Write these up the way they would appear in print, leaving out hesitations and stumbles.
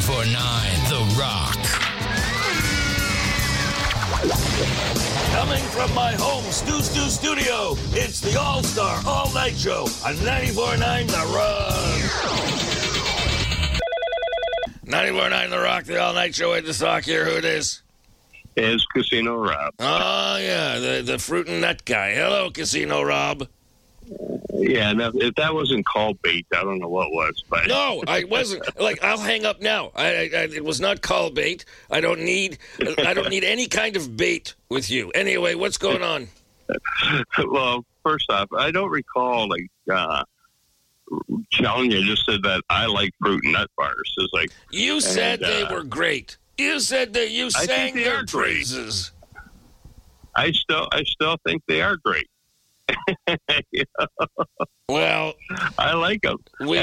94.9 The Rock. Coming from my home Stu studio, it's the All-Star All-Night Show on 94.9 The Rock. 94.9 The Rock, the All-Night Show. Ed the Sock here. Who it is? Is Casino Rob. Oh, yeah, the fruit and nut guy. Hello, Casino Rob. Yeah, now, if that wasn't called bait, I don't know what was. But No, I wasn't. Like, I'll hang up now. It was not call bait. I don't need any kind of bait with you. Anyway, what's going on? Well, first off, I don't recall telling you. Just said that I like fruit and nut bars. It's like You said they were great. You said that you sang their praises. I still think they are great. Well, I like them. We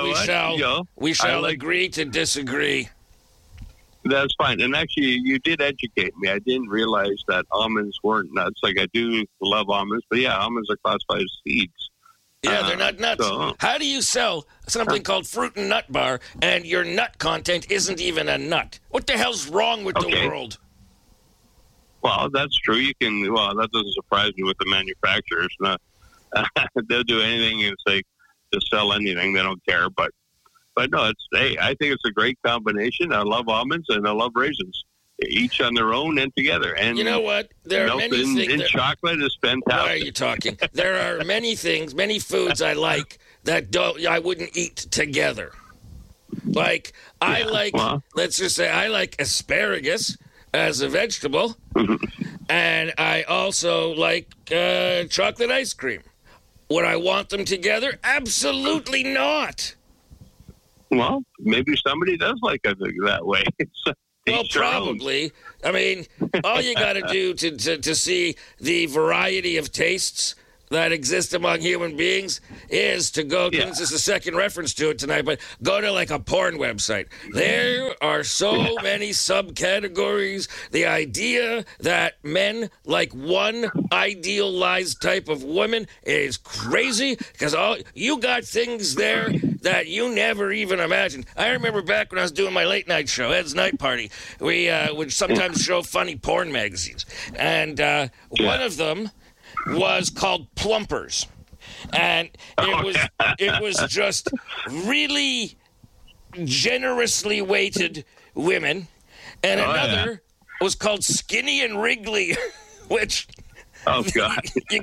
shall agree to disagree. That's fine. And actually, you did educate me. I didn't realize that almonds weren't nuts. Like, I do love almonds, but yeah, almonds are classified as seeds. Yeah, they're not nuts. So, How do you sell something called fruit and nut bar and your nut content isn't even a nut? What the hell's wrong with the world? well, that's true. You can. Well, that doesn't surprise me with the manufacturers. They'll do anything to sell anything. They don't care. But no, I think it's a great combination. I love almonds and I love raisins, each on their own and together. And you know what? There are many things. In chocolate is fantastic. Why are you talking? There are many things, many foods I like that I wouldn't eat together. Like let's just say I like asparagus as a vegetable, and I also like chocolate ice cream. Would I want them together? Absolutely not. Well, maybe somebody does like it that way. Well, probably. I mean, all you got to do to see the variety of tastes that exist among human beings is to go, this is the second reference to it tonight, but go to like a porn website. There are so many subcategories. The idea that men like one idealized type of woman is crazy because you got things there that you never even imagined. I remember back when I was doing my late night show, Ed's Night Party, we would sometimes show funny porn magazines. And one of them was called Plumpers. And it was just really generously weighted women. And another was called Skinny and Wriggly, which... Oh, God.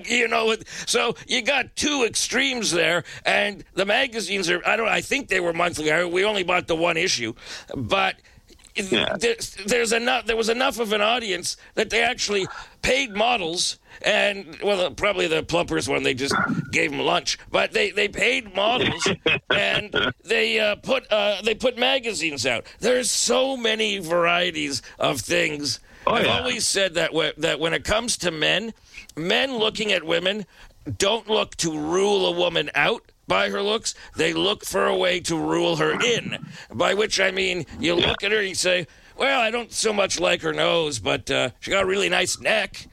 So you got two extremes there, and the magazines I think they were monthly. We only bought the one issue, but there was enough of an audience that they actually paid models, and, well, probably the Plumpers one, they just gave them lunch, but they paid models, and they put magazines out. There's so many varieties of things. I've always said that when it comes to men looking at women don't look to rule a woman out by her looks. They look for a way to rule her in, by which I mean you look at her and you say, well, I don't so much like her nose, but she got a really nice neck.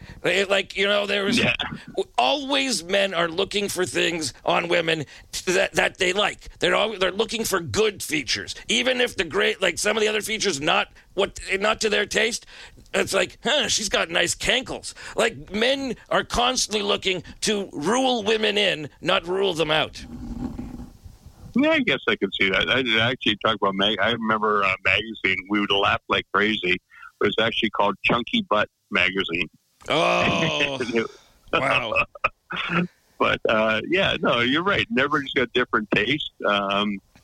Always men are looking for things on women that they like. They're looking for good features, even if some of the other features not to their taste. It's like, she's got nice cankles. Like, men are constantly looking to rule women in, not rule them out. Yeah, I guess I could see that. I did actually talk about I remember a magazine. We would laugh like crazy. It was actually called Chunky Butt Magazine. Oh, wow. But, you're right. Everybody's got different taste. I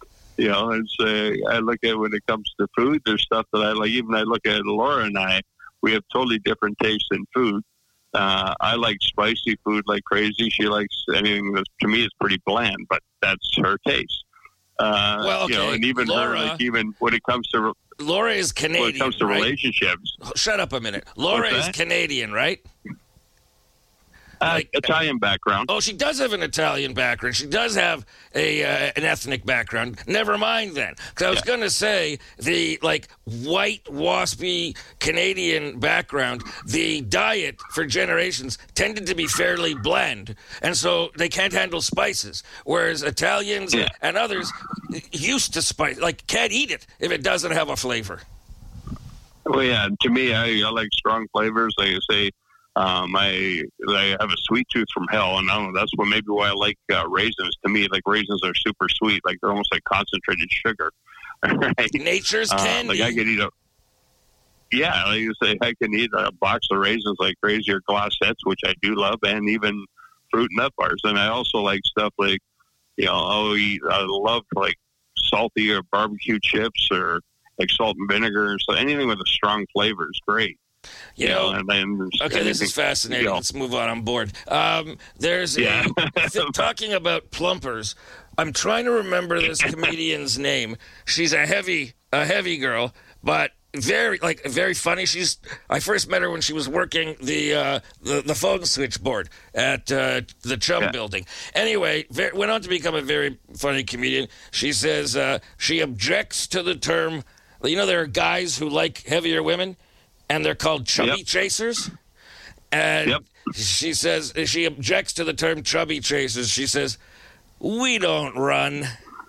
look at when it comes to food, there's stuff that I like. Even I look at Laura and we have totally different tastes in food. I like spicy food like crazy. She likes anything that, to me, is pretty bland, but that's her taste. And even Laura, her, even when it comes to... Laura is Canadian, when it comes to right? relationships. Shut up a minute. Laura is Canadian, right? Italian background. Oh, she does have an Italian background. She does have an ethnic background. Never mind then. Because I was going to say, the, white, waspy Canadian background, the diet for generations tended to be fairly bland. And so they can't handle spices. Whereas Italians and others used to spice, can't eat it if it doesn't have a flavor. Well, yeah, to me, I like strong flavors. Like I say, I have a sweet tooth from hell, and I don't know, that's why I like raisins. To me, raisins are super sweet, they're almost like concentrated sugar. Right? Nature's candy. I could eat like you say, I can eat a box of raisins like crazy, or glacettes, which I do love, and even fruit nut bars. And I also like stuff I love salty or barbecue chips, or salt and vinegar. So anything with a strong flavor is great. This is fascinating. Let's move on. I'm bored. There's talking about plumpers. I'm trying to remember this comedian's name. She's a heavy girl, but very funny. I first met her when she was working the phone switchboard at the Chum building. Anyway, went on to become a very funny comedian. She says she objects to the term. There are guys who like heavier women, and they're called chubby chasers. And she says she objects to the term chubby chasers. She says, "We don't run."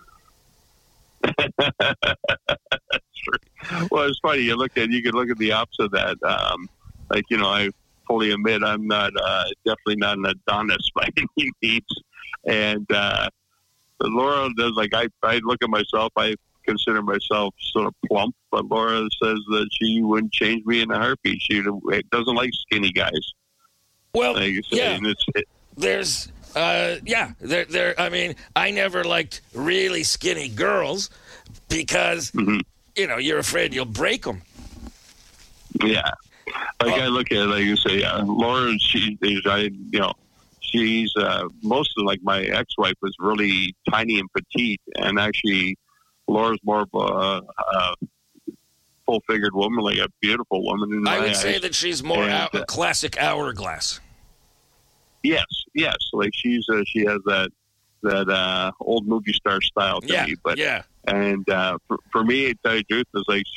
That's true. Well, it's funny. You can look at the opposite of that. I fully admit I'm not definitely not an Adonis by any means. And Laura does. I look at myself. I consider myself sort of plump, but Laura says that she wouldn't change me in a heartbeat. She doesn't like skinny guys. Well, there's I mean, I never liked really skinny girls because you're afraid you'll break them. Yeah, I look at it, like you say, Laura. She's most of my ex-wife was really tiny and petite, and actually Laura's more of a full-figured woman, a beautiful woman. I would say that she's more a classic hourglass. Yes. She has that old movie star style to me. But for me, to tell you the truth, is